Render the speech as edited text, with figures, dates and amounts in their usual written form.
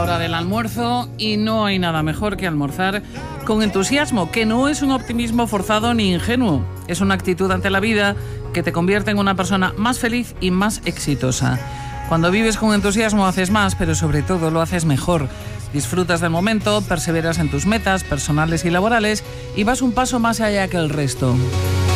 Hora del almuerzo y no hay nada mejor que almorzar con entusiasmo, que no es un optimismo forzado ni ingenuo. Es una actitud ante la vida que te convierte en una persona más feliz y más exitosa. Cuando vives con entusiasmo haces más, pero sobre todo lo haces mejor. Disfrutas del momento, perseveras en tus metas personales y laborales y vas un paso más allá que el resto.